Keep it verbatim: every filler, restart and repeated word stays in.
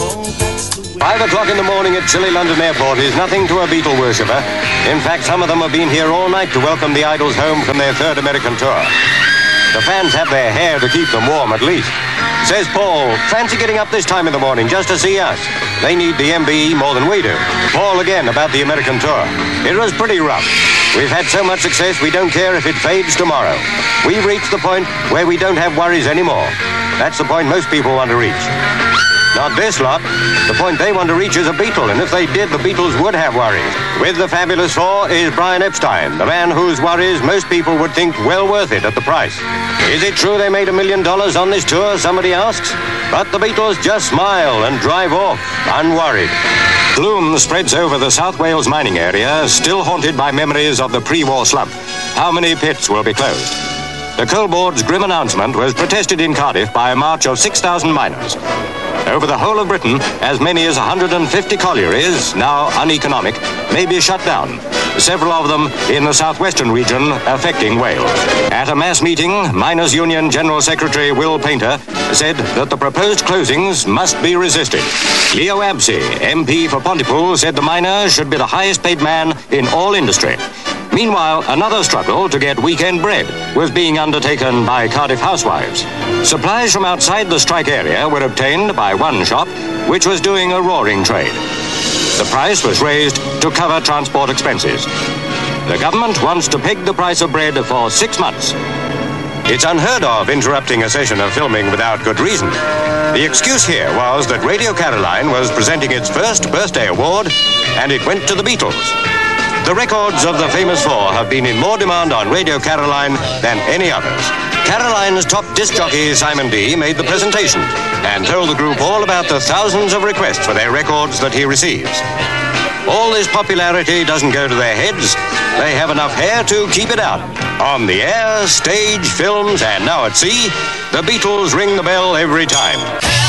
Five o'clock in the morning at chilly London Airport is nothing to a Beatle worshipper. In fact, some of them have been here all night to welcome the Idols home from their third American tour. The fans have their hair to keep them warm, at least. Says Paul, fancy getting up this time in the morning just to see us. They need the M B E more than we do. Paul again about the American tour. It was pretty rough. We've had so much success we don't care if it fades tomorrow. We've reached the point where we don't have worries anymore. That's the point most people want to reach. Not this lot. The point they want to reach is a Beatle, and if they did, the Beatles would have worries. With the Fabulous Four is Brian Epstein, the man whose worries most people would think well worth it at the price. Is it true they made a million dollars on this tour, somebody asks? But the Beatles just smile and drive off, unworried. Gloom spreads over the South Wales mining area, still haunted by memories of the pre-war slump. How many pits will be closed? The Coal Board's grim announcement was protested in Cardiff by a march of six thousand miners. Over the whole of Britain, as many as one hundred fifty collieries, now uneconomic, may be shut down, several of them in the southwestern region affecting Wales. At a mass meeting, Miners' Union General Secretary Will Painter said that the proposed closings must be resisted. Leo Absey, M P for Pontypool, said the miner should be the highest paid man in all industry. Meanwhile, another struggle to get weekend bread was being undertaken by Cardiff housewives. Supplies from outside the strike area were obtained by one shop, which was doing a roaring trade. The price was raised to cover transport expenses. The government wants to peg the price of bread for six months. It's unheard of interrupting a session of filming without good reason. The excuse here was that Radio Caroline was presenting its first birthday award, and it went to the Beatles. The records of the famous four have been in more demand on Radio Caroline than any others. Caroline's top disc jockey, Simon D, made the presentation and told the group all about the thousands of requests for their records that he receives. All this popularity doesn't go to their heads. They have enough hair to keep it out. On the air, stage, films, and now at sea, the Beatles ring the bell every time.